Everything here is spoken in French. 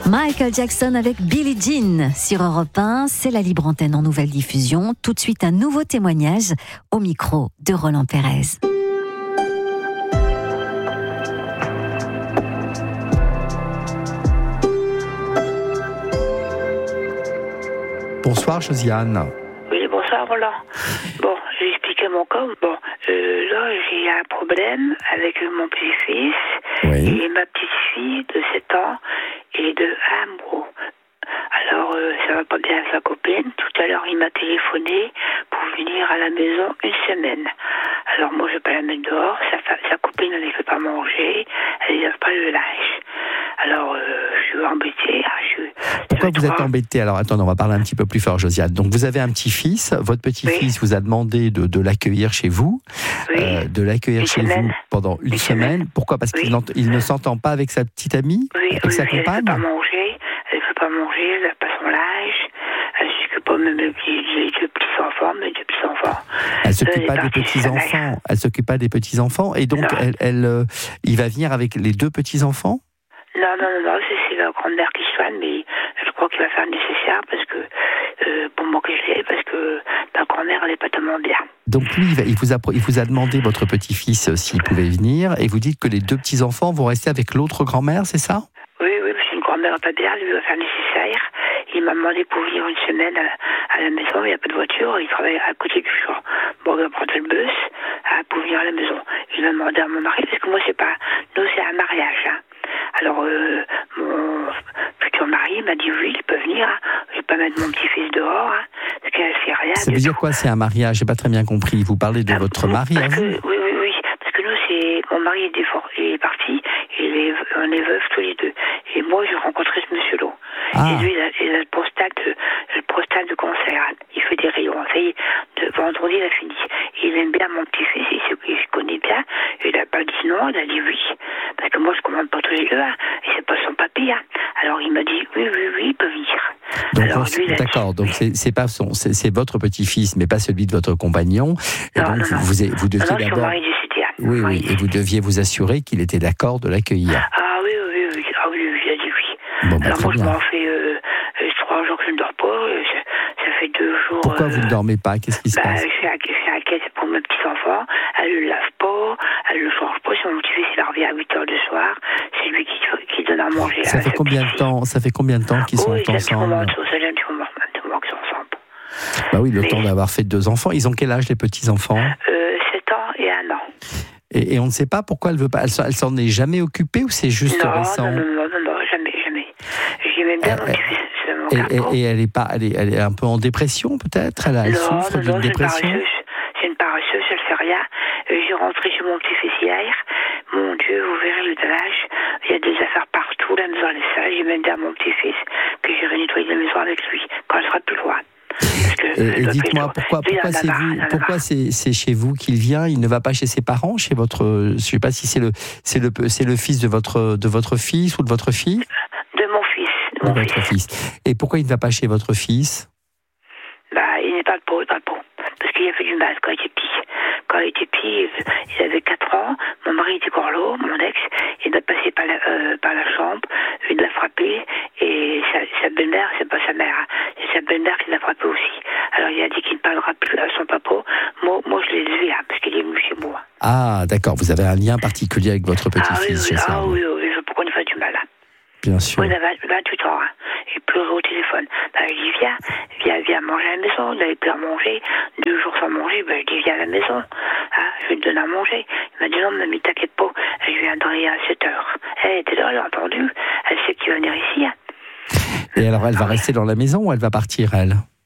Michael Jackson avec Billie Jean sur Europe 1, c'est la libre antenne en nouvelle diffusion. Tout de suite un nouveau témoignage au micro de Roland Pérez. Bonsoir Josiane. Oui, bonsoir Roland. Bon, j'ai expliqué mon cas. Bon, là j'ai un problème avec mon petit-fils et ma petite-fille de 7 ans et de 1 mois. Alors, ça va pas bien avec sa copine. Tout à l'heure, il m'a téléphoné pour venir à la maison une semaine. Alors, moi, je vais pas la mettre dehors. Sa copine, elle ne fait pas manger. Elle ne lave pas le linge. Alors, je suis embêtée. Pourquoi vous êtes embêtée? Alors, attendez, on va parler un petit peu plus fort, Josiane. Donc, vous avez un petit-fils. Votre petit-fils vous a demandé de l'accueillir chez vous. De l'accueillir chez vous pendant une semaine. Pourquoi? Parce qu'il ne s'entend pas avec sa petite amie? Avec sa compagne? Elle ne peut pas manger, elle n'a pas son linge, elle ne s'occupe pas même des petits-enfants, mais des petits-enfants. Elle ne s'occupe pas des petits-enfants. Elle ne s'occupe pas des petits-enfants. Et donc, il va venir avec les 2 petits-enfants? Non, c'est la grand-mère qui soigne, mais je crois qu'il va faire le nécessaire parce que, pour manquer je l'ai, parce que ma grand-mère, elle n'est pas tellement bien. Donc lui, il vous a demandé, votre petit-fils, s'il pouvait venir, et vous dites que les 2 petits-enfants vont rester avec l'autre grand-mère, c'est ça? Oui, parce qu'une grand-mère n'est pas bien, lui va faire le nécessaire. Il m'a demandé pour venir une semaine à la maison, il n'y a pas de voiture, il travaille à côté du champ. Bon, il va prendre le bus pour venir à la maison. Il m'a demandé à mon mari, parce que moi, nous, c'est un mariage. Alors, mon futur mari m'a dit oui, il peut venir. Je ne vais pas mettre mon petit-fils dehors, parce qu'elle ne fait rien. Ça veut dire quoi, c'est un mariage? Je n'ai pas très bien compris. Vous parlez de votre mari à vous? Oui. Parce que nous, mon mari est parti, et on est veufs tous les 2. Et moi, j'ai rencontré ce monsieur-là. Et lui, il a le prostate de cancer. Il fait des rayons. Ça y est, vendredi, il a fini. Il aime bien mon petit-fils, il se connaît bien. Il n'a pas dit non, il a dit oui. Parce que moi, je ne commande pas tous les 2. Et c'est pas son papier. Alors, il m'a dit oui, il peut venir. Donc, alors, d'accord, donc c'est votre petit-fils, mais pas celui de votre compagnon. Et donc, vous deviez d'abord... Son mari décédé. Oui, et vous deviez vous assurer qu'il était d'accord de l'accueillir. Ah oui, il a dit oui. Bon, alors moi, bien. je m'en fais 3 jours que je ne dors pas. Ça fait 2 jours... Pourquoi vous ne dormez pas? Qu'est-ce qui se passe? Je suis inquiète pour mes petits-enfants. Elle ne le lave pas, elle ne le change pas. Si mon petit-fils il revient à 8h du soir, c'est lui qui donne à manger. Ça fait combien de temps qu'ils sont ensemble? Ça fait un petit moment qu'ils sont ensemble. Bah oui, le temps d'avoir fait 2 enfants. Ils ont quel âge, les petits-enfants? 7 ans et 1 an. Et on ne sait pas pourquoi elle veut pas. Elle s'en est jamais occupée ou c'est juste récent? Non, jamais. J'aimais bien mon petit-fils. Et elle est un peu en dépression peut-être? Elle souffre d'une dépression? C'est une paresseuse, elle ne fait rien. J'ai rentré chez mon petit-fils hier. Mon Dieu, vous verrez le dallage. Il y a des affaires partout, la maison elle est sale. J'ai même dit à mon petit-fils que j'irai nettoyer la maison avec lui quand elle sera plus loin. Et dites-moi, pourquoi c'est chez vous qu'il vient? Il ne va pas chez ses parents, chez votre... Je ne sais pas si c'est le fils de votre fils ou de votre fille? De mon fils. De votre fils. Et pourquoi il ne va pas chez votre fils? Il n'est pas le pot. Parce qu'il a fait du mal quand il était petit. Quand il était petit, il avait 4 ans. Mon mari était corlo, mon ex. Il a passé par la chambre. Il l'a frappé. Et sa belle-mère, c'est pas sa mère. C'est sa belle-mère qui l'a frappé aussi. Alors il a dit qu'il ne parlera plus à son papa. Moi je l'ai élevé, parce qu'il est venu chez moi. Ah, d'accord. Vous avez un lien particulier avec votre petit-fils. Oui. Je veux pas qu'on lui fasse du mal. Bien sûr. Il a 28 ans. Il pleurait au téléphone. Je lui dis, viens manger à la maison. Il n'avait plus à manger. 2 jours sans manger. Je lui dis, viens à la maison. Je vais te donner à manger. Il m'a dit, non, mamie, t'inquiète pas. Je viendrai à 7h. Elle était là, elle a entendu. Elle sait qu'il va venir ici. Et alors, elle va rester dans la maison ou elle va partir, elle?